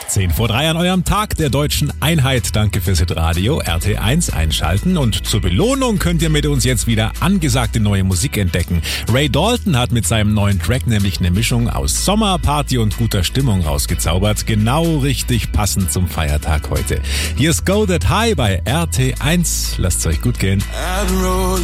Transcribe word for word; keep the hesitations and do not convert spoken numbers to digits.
zehn vor drei an eurem Tag der deutschen Einheit. Danke fürs Hitradio R T eins einschalten. Und zur Belohnung könnt ihr mit uns jetzt wieder angesagte neue Musik entdecken. Ray Dalton hat mit seinem neuen Track nämlich eine Mischung aus Sommer, Party und guter Stimmung rausgezaubert. Genau richtig passend zum Feiertag heute. Hier ist Go That High bei R T eins. Lasst's euch gut gehen.